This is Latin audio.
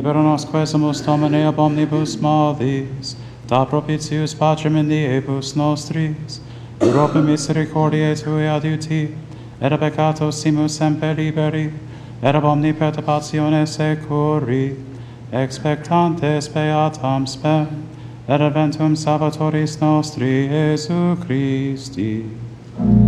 Libera nos quesumus Domine ab omnibus malis, da propitius pacem in diebus nostris, Europa misericordiae Tui adiuti, et a peccatos simus semper liberi, et ab omni perturbationes securi, expectantes beatam spem, et adventum Salvatoris nostri, Iesu Christi.